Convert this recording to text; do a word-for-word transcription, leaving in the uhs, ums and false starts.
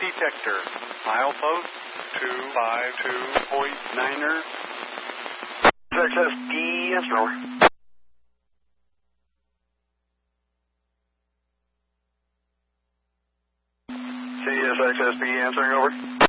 detector. Milepost two five two point niner. X S P, answer over. C S X S P answering over.